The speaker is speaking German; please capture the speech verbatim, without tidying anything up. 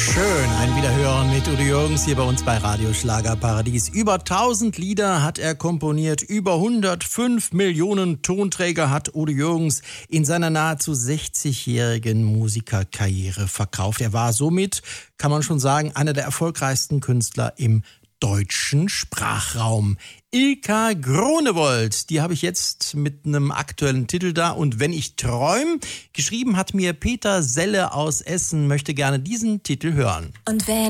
Schön, ein Wiederhören mit Udo Jürgens hier bei uns bei Radio Schlagerparadies. Über tausend Lieder hat er komponiert, über hundertfünf Millionen Tonträger hat Udo Jürgens in seiner nahezu sechzigjährigen Musikerkarriere verkauft. Er war somit, kann man schon sagen, einer der erfolgreichsten Künstler im deutschen Sprachraum. Ilka Groenewold, die habe ich jetzt mit einem aktuellen Titel da. Und wenn ich träum, geschrieben hat mir Peter Selle aus Essen, möchte gerne diesen Titel hören. Und wenn